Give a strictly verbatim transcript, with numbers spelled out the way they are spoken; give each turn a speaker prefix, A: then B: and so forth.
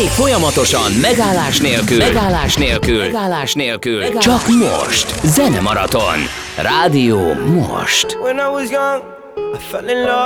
A: Még folyamatosan, megállás nélkül, megállás nélkül, megállás nélkül, csak most. Zenemaraton. Rádió most.
B: When I was young, I fell in love.